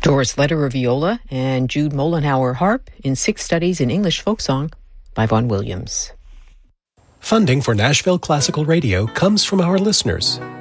Doris Lederer viola and Jude Mollenhauer harp in 6 Studies in English Folk Song by Vaughan Williams. Funding for Nashville Classical Radio comes from our listeners.